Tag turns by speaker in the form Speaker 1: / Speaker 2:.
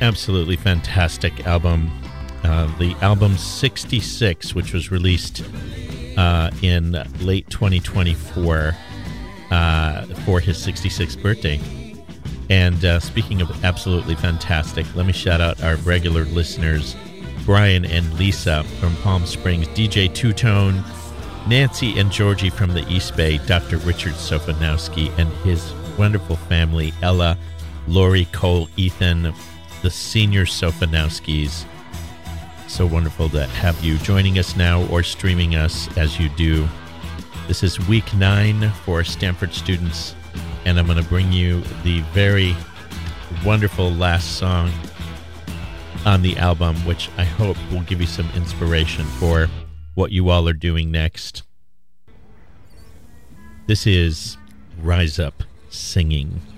Speaker 1: absolutely fantastic album. The album 66, which was released in late 2024 for his 66th birthday. And speaking of absolutely fantastic, let me shout out our regular listeners, Brian and Lisa from Palm Springs, DJ Two-Tone, Nancy and Georgie from the East Bay, Dr. Richard Sofanowski and his wonderful family, Ella, Lori, Cole, Ethan, the senior Sofanowskis. So wonderful to have you joining us now or streaming us as you do. This is week 9 for Stanford students, and I'm going to bring you the very wonderful last song on the album, which I hope will give you some inspiration for what you all are doing next. This is Rise Up Singing.